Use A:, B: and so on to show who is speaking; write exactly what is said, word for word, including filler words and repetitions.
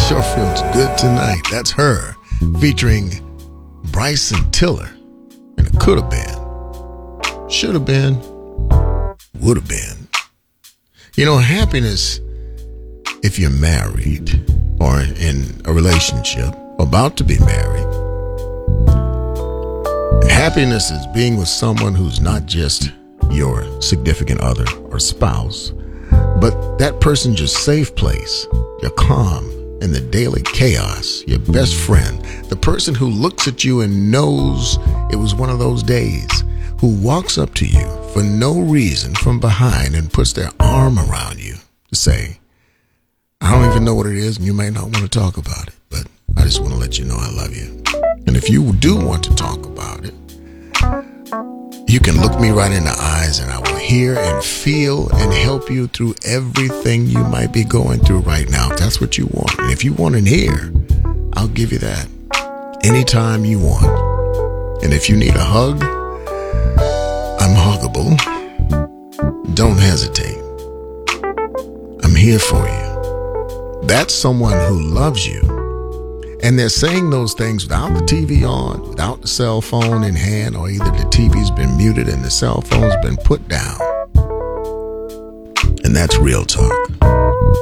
A: Sure feels good tonight. That's her, featuring Bryson Tiller. And it could have been, should have been, would have been. You know, happiness, if you're married or in a relationship, about to be married, happiness is being with someone who's not just your significant other or spouse, but that person's your safe place, your calm in the daily chaos, your best friend, the person who looks at you and knows it was one of those days, who walks up to you for no reason from behind and puts their arm around you to say, I don't even know what it is and you may not want to talk about it, but I just want to let you know I love you. And if you do want to talk about it, you can look me right in the eyes and I will hear and feel and help you through everything you might be going through right now, if that's what you want. And if you want an ear, I'll give you that anytime you want. And if you need a hug, I'm huggable. Don't hesitate. I'm here for you. That's someone who loves you. And they're saying those things without the T V on, without the cell phone in hand, or either the T V's been muted and the cell phone's been put down. And that's real talk.